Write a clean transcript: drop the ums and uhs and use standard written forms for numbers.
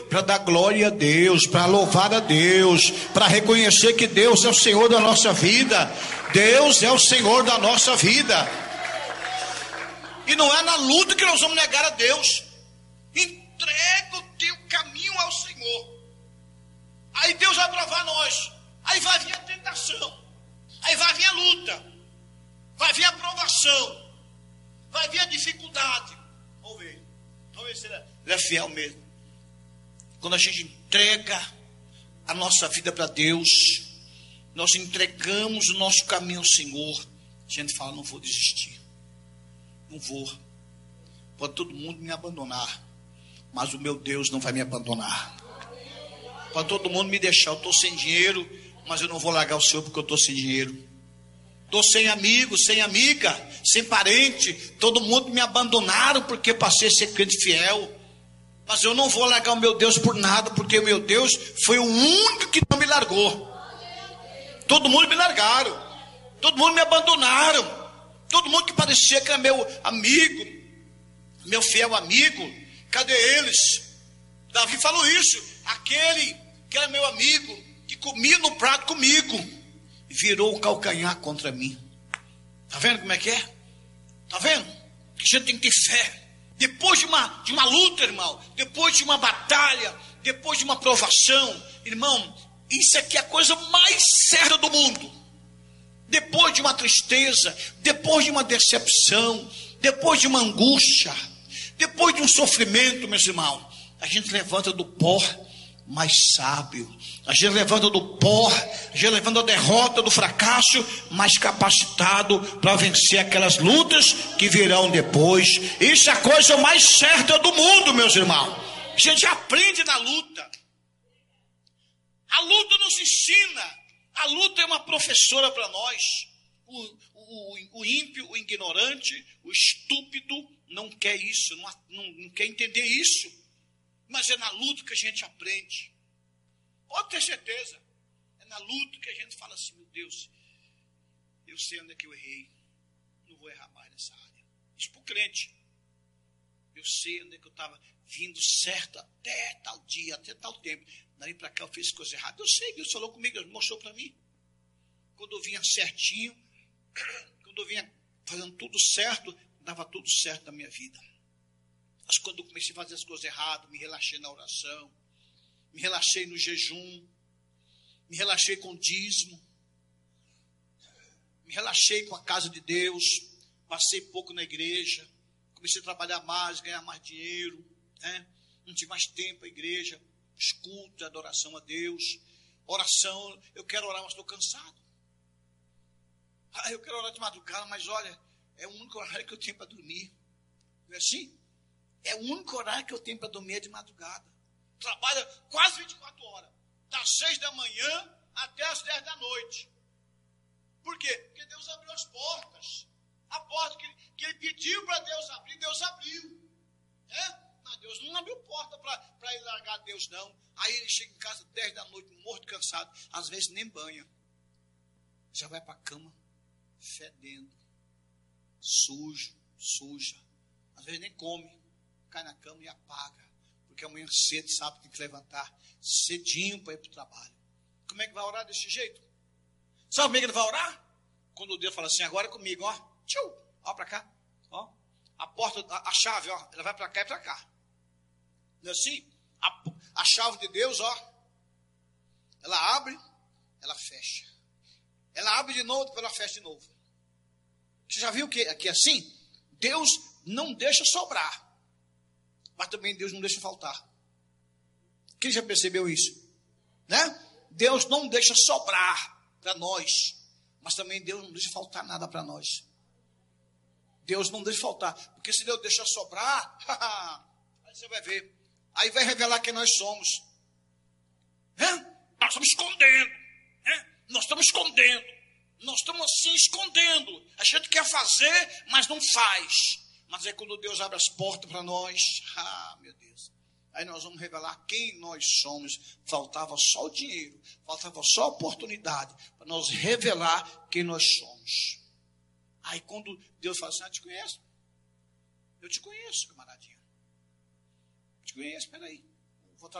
para dar glória a Deus, para louvar a Deus, para reconhecer que Deus é o Senhor da nossa vida. Deus é o Senhor da nossa vida. E não é na luta que nós vamos negar a Deus. Entrega o teu caminho ao Senhor. Aí Deus vai provar nós. Aí vai vir a tentação. Aí vai vir a luta. Vai vir a provação. Vai vir a dificuldade. Vamos ver se ele é fiel mesmo. Quando a gente entrega a nossa vida para Deus, nós entregamos o nosso caminho ao Senhor, a gente fala: não vou desistir. Não vou. Pode todo mundo me abandonar, mas o meu Deus não vai me abandonar. Pode todo mundo me deixar, eu estou sem dinheiro, mas eu não vou largar o Senhor porque eu estou sem dinheiro. Estou sem amigo, sem amiga, sem parente. Todo mundo me abandonaram porque passei a ser crente fiel. Mas eu não vou largar o meu Deus por nada, porque o meu Deus foi o único que não me largou. Todo mundo me largaram. Todo mundo me abandonaram. Todo mundo que parecia que era meu amigo, meu fiel amigo, cadê eles? Davi falou isso. Aquele que era meu amigo, que comia no prato comigo, virou o calcanhar contra mim. Está vendo como é que é? Está vendo? Que a gente tem que ter fé. Depois de uma luta, irmão, depois de uma batalha, depois de uma provação, irmão, isso aqui é a coisa mais séria do mundo. Depois de uma tristeza, depois de uma decepção, depois de uma angústia, depois de um sofrimento, meus irmãos, a gente levanta do pó mais sábio. A gente levanta do pó, a gente levanta a derrota, do fracasso, mais capacitado para vencer aquelas lutas que virão depois. Isso é a coisa mais certa do mundo, meus irmãos. A gente aprende na luta. A luta nos ensina. A luta é uma professora para nós. O ímpio, o ignorante, o estúpido não quer isso, não quer entender isso. Mas é na luta que a gente aprende. Pode ter certeza. É na luta que a gente fala assim: meu Deus, eu sei onde é que eu errei. Não vou errar mais nessa área. Isso para o crente. Eu sei onde é que eu estava vindo certo até tal dia, até tal tempo. Daí para cá eu fiz coisa errada. Eu sei, Deus falou comigo, Deus mostrou para mim. Quando eu vinha certinho, quando eu vinha fazendo tudo certo, dava tudo certo na minha vida. Mas quando eu comecei a fazer as coisas erradas, me relaxei na oração, me relaxei no jejum, me relaxei com o dízimo, me relaxei com a casa de Deus, passei pouco na igreja, comecei a trabalhar mais, ganhar mais dinheiro, né? Não tive mais tempo à igreja, os cultos, adoração a Deus, oração, eu quero orar, mas estou cansado. Eu quero orar de madrugada, mas olha, é o único horário que eu tenho para dormir. Não é assim? É o único horário que eu tenho para dormir é de madrugada. Trabalha quase 24 horas. Das 6 da manhã até as 10 da noite. Por quê? Porque Deus abriu as portas. A porta que ele pediu para Deus abriu. Mas Deus não abriu porta para ele largar Deus, não. Aí ele chega em casa 10 da noite, morto, cansado. Às vezes nem banha. Já vai para a cama, fedendo, suja. Às vezes nem come. Cai na cama e apaga. Porque amanhã cedo sabe que tem que levantar cedinho para ir para o trabalho. Como é que vai orar desse jeito? Sabe como é que ele vai orar? Quando Deus fala assim: agora é comigo, ó. Tchau, ó para cá. Ó. A porta, a chave, ó, ela vai para cá e para cá. Não é assim? A chave de Deus, ó, ela abre, ela fecha. Ela abre de novo, depois ela fecha de novo. Você já viu que aqui assim? Deus não deixa sobrar. Mas também Deus não deixa faltar. Quem já percebeu isso? Né? Deus não deixa sobrar para nós. Mas também Deus não deixa faltar nada para nós. Deus não deixa faltar. Porque se Deus deixar sobrar, aí você vai ver. Aí vai revelar quem nós somos. Nós estamos escondendo. Nós estamos escondendo. Nós estamos assim escondendo. A gente quer fazer, mas não faz. Mas é quando Deus abre as portas para nós. Meu Deus. Aí nós vamos revelar quem nós somos. Faltava só o dinheiro. Faltava só a oportunidade para nós revelar quem nós somos. Aí quando Deus fala assim: eu te conheço. Eu te conheço, camaradinha. Eu te conheço, espera aí.